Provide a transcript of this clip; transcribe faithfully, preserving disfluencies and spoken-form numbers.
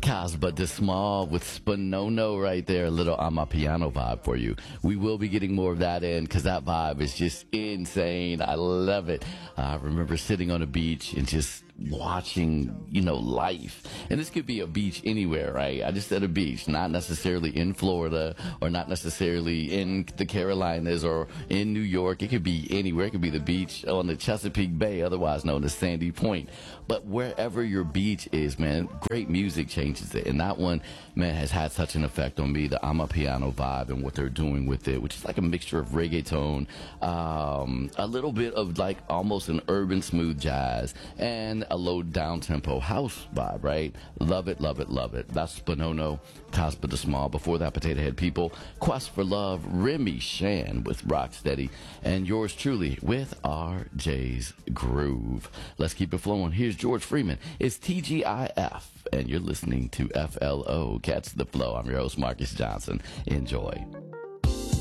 Casba de Small with Spinono right there. A little Amapiano vibe for you. We will be getting more of that in because that vibe is just insane. I love it. I remember sitting on a beach and just watching, you know, life. And this could be a beach anywhere, right? I just said a beach, not necessarily in Florida or not necessarily in the Carolinas or in New York. It could be anywhere. It could be the beach on the Chesapeake Bay, otherwise known as Sandy Point. But wherever your beach is, man, great music changes it. And that one, man, has had such an effect on me, the Amapiano vibe and what they're doing with it, which is like a mixture of reggaeton, um, a little bit of like almost an urban smooth jazz, and a low down tempo house vibe, right? Love it, love it, love it. That's Spinono, Caspa de Small. Before that, Potato Head People, Quest for Love, Remy Shan with Rocksteady, and yours truly with R J's Groove. Let's keep it flowing. Here's George Freeman. It's T G I F, and you're listening to F L O. Catch the flow. I'm your host, Marcus Johnson. Enjoy.